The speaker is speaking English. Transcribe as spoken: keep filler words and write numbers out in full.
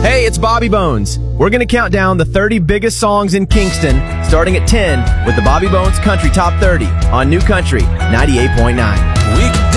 Hey, it's Bobby Bones. We're going to count down the thirty biggest songs in Kingston, starting at ten with the Bobby Bones Country Top thirty on New Country ninety-eight point nine.